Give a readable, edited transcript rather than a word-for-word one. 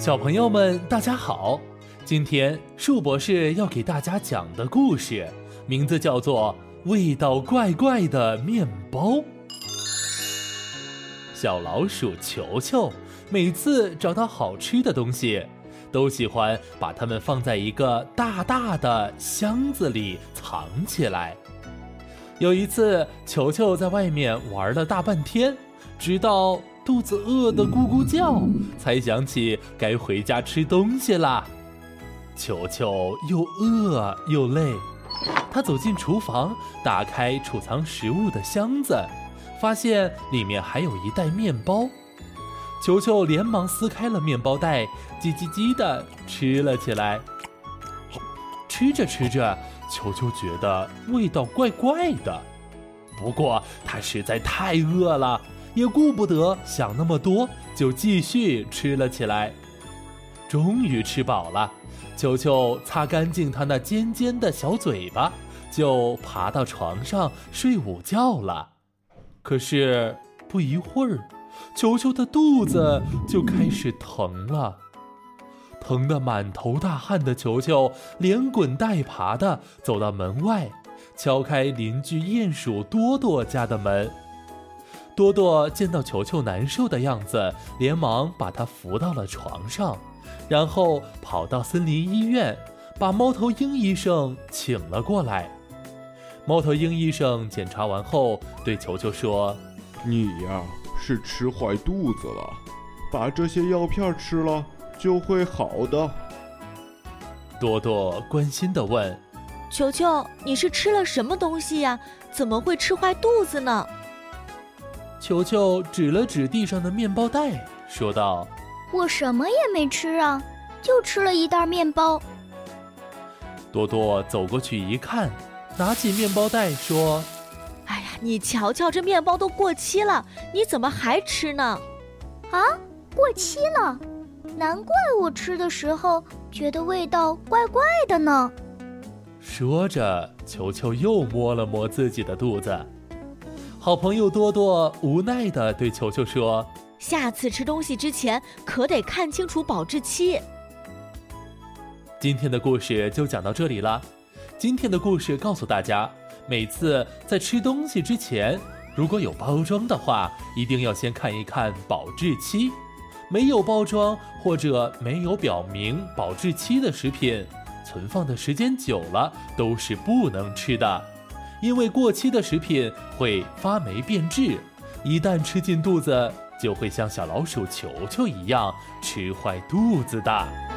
小朋友们大家好，今天树博士要给大家讲的故事名字叫做味道怪怪的面包。小老鼠球球每次找到好吃的东西，都喜欢把它们放在一个大大的箱子里藏起来。有一次，球球在外面玩了大半天，直到肚子饿得咕咕叫，才想起该回家吃东西啦。球球又饿又累，他走进厨房，打开储藏食物的箱子，发现里面还有一袋面包。球球连忙撕开了面包袋，叽叽叽地吃了起来。吃着吃着，球球觉得味道怪怪的，不过他实在太饿了，也顾不得想那么多，就继续吃了起来。终于吃饱了，球球擦干净他那尖尖的小嘴巴，就爬到床上睡午觉了。可是不一会儿，球球的肚子就开始疼了。疼得满头大汗的球球连滚带爬地走到门外，敲开邻居鼹鼠多多家的门。多多见到球球难受的样子，连忙把他扶到了床上，然后跑到森林医院，把猫头鹰医生请了过来。猫头鹰医生检查完后对球球说： 你呀，是吃坏肚子了，把这些药片吃了就会好的。 多多关心地问： 球球，你是吃了什么东西呀？怎么会吃坏肚子呢？ 球球指了指地上的面包袋，说道： 我什么也没吃啊，就吃了一袋面包。 多多走过去一看，拿起面包袋说： 哎呀，你瞧瞧，这面包都过期了，你怎么还吃呢？ 啊，过期了？难怪我吃的时候觉得味道怪怪的呢。 说着，球球又摸了摸自己的肚子。好朋友多多无奈地对球球说： 下次吃东西之前可得看清楚保质期。 今天的故事就讲到这里了。今天的故事告诉大家，每次在吃东西之前，如果有包装的话，一定要先看一看保质期。没有包装或者没有表明保质期的食品，存放的时间久了都是不能吃的。因为过期的食品会发霉变质，一旦吃进肚子，就会像小老鼠球球一样吃坏肚子的。